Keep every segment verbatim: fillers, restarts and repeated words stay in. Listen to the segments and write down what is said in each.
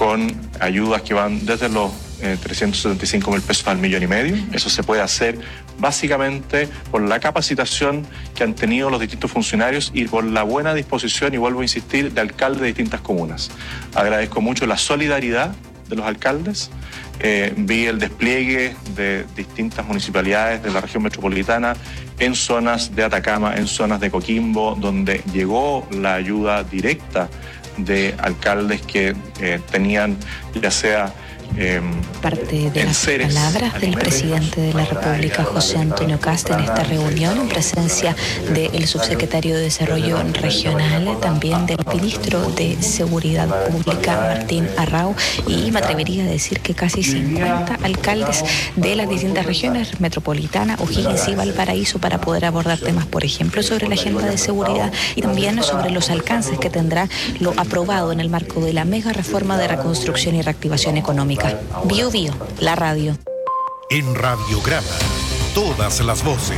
con ayudas que van desde los eh, trescientos setenta y cinco mil pesos al millón y medio. Eso se puede hacer básicamente por la capacitación que han tenido los distintos funcionarios y por la buena disposición, y vuelvo a insistir, de alcaldes de distintas comunas. Agradezco mucho la solidaridad de los alcaldes. Eh, vi el despliegue de distintas municipalidades de la región metropolitana en zonas de Atacama, en zonas de Coquimbo, donde llegó la ayuda directa de alcaldes que eh, tenían ya sea Eh, Parte de las palabras del presidente de la República, José Antonio Kast, en esta reunión, en presencia del subsecretario de Desarrollo Regional, también del ministro de Seguridad Pública, Martín Arrau, y me atrevería a decir que casi cincuenta alcaldes de las distintas regiones metropolitana, O'Higgins y Valparaíso, para poder abordar temas, por ejemplo, sobre la agenda de seguridad y también sobre los alcances que tendrá lo aprobado en el marco de la mega reforma de reconstrucción y reactivación económica. Bio Bio, la radio. En Radiograma, todas las voces.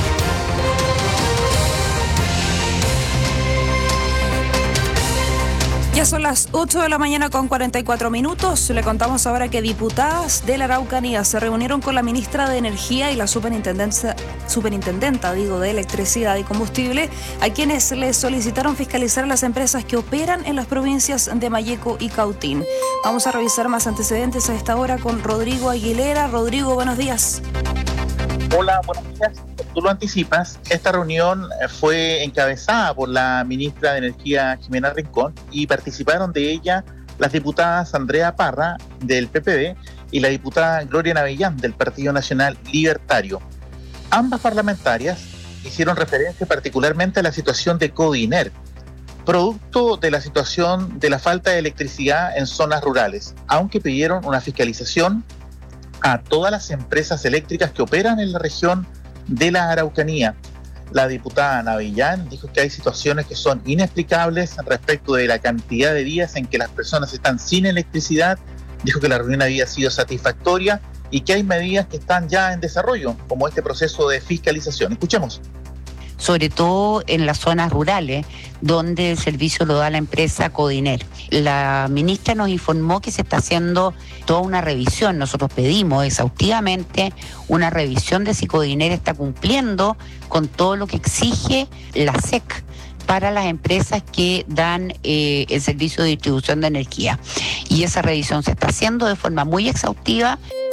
Ya son las ocho de la mañana con cuarenta y cuatro minutos. Le contamos ahora que diputadas de la Araucanía se reunieron con la ministra de Energía y la superintendencia, superintendenta digo, de Electricidad y Combustible, a quienes les solicitaron fiscalizar a las empresas que operan en las provincias de Malleco y Cautín. Vamos a revisar más antecedentes a esta hora con Rodrigo Aguilera. Rodrigo, buenos días. Hola, buenos días. Tú lo anticipas, esta reunión fue encabezada por la ministra de Energía, Jimena Rincón, y participaron de ella las diputadas Andrea Parra, del P P D, y la diputada Gloria Navellán, del Partido Nacional Libertario. Ambas parlamentarias hicieron referencia particularmente a la situación de Codiner, producto de la situación de la falta de electricidad en zonas rurales, aunque pidieron una fiscalización a todas las empresas eléctricas que operan en la región de la Araucanía. La diputada Navellán dijo que hay situaciones que son inexplicables respecto de la cantidad de días en que las personas están sin electricidad. Dijo que la reunión había sido satisfactoria y que hay medidas que están ya en desarrollo, como este proceso de fiscalización. Escuchemos. Sobre todo en las zonas rurales, donde el servicio lo da la empresa Codiner. La ministra nos informó que se está haciendo toda una revisión. Nosotros pedimos exhaustivamente una revisión de si Codiner está cumpliendo con todo lo que exige la S E C para las empresas que dan eh, el servicio de distribución de energía. Y esa revisión se está haciendo de forma muy exhaustiva.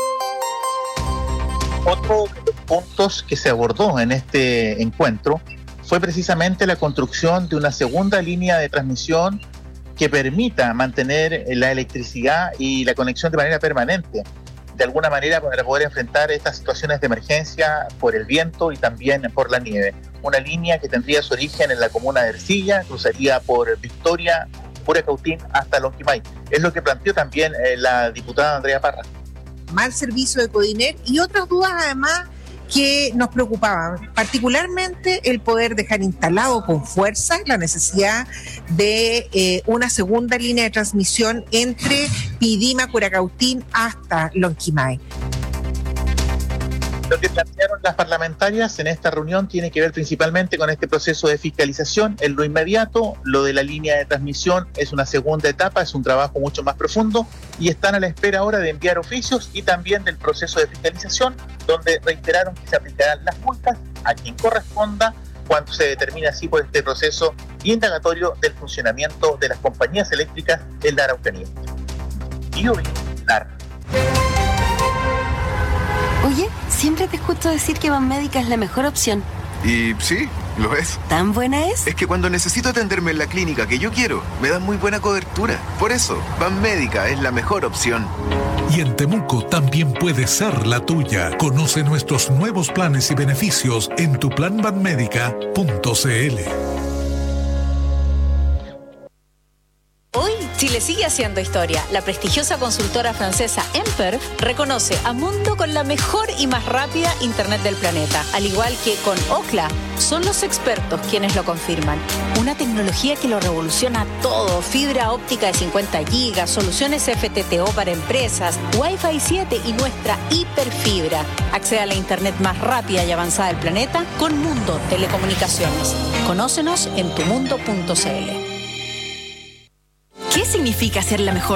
Otro de los puntos que se abordó en este encuentro fue precisamente la construcción de una segunda línea de transmisión que permita mantener la electricidad y la conexión de manera permanente, de alguna manera para poder enfrentar estas situaciones de emergencia por el viento y también por la nieve. Una línea que tendría su origen en la comuna de Ercilla, cruzaría por Victoria, Puracautín hasta Lonquimay. Es lo que planteó también eh, la diputada Andrea Parra. Mal servicio de Codiner y otras dudas además que nos preocupaban, particularmente el poder dejar instalado con fuerza la necesidad de eh, una segunda línea de transmisión entre Pidima, Curacautín hasta Lonquimay. Lo que plantearon las parlamentarias en esta reunión tiene que ver principalmente con este proceso de fiscalización en lo inmediato. Lo de la línea de transmisión es una segunda etapa, es un trabajo mucho más profundo y están a la espera ahora de enviar oficios y también del proceso de fiscalización, donde reiteraron que se aplicarán las multas a quien corresponda cuando se determine así por este proceso indagatorio del funcionamiento de las compañías eléctricas en la Araucanía. Y hoy, la Oye, siempre te escucho decir que Banmédica es la mejor opción. Y sí, lo es. ¿Tan buena es? Es que cuando necesito atenderme en la clínica que yo quiero, me dan muy buena cobertura. Por eso, Banmédica es la mejor opción. Y en Temuco también puede ser la tuya. Conoce nuestros nuevos planes y beneficios en tu plan banmédica punto c l. Hoy, Chile sigue haciendo historia. La prestigiosa consultora francesa Emper reconoce a Mundo con la mejor y más rápida internet del planeta. Al igual que con Ookla, son los expertos quienes lo confirman. Una tecnología que lo revoluciona todo. Fibra óptica de cincuenta gigas, soluciones F T T O para empresas, Wi-Fi siete y nuestra hiperfibra. Accede a la internet más rápida y avanzada del planeta con Mundo Telecomunicaciones. Conócenos en tu mundo punto c l. ¿Qué significa ser la mejor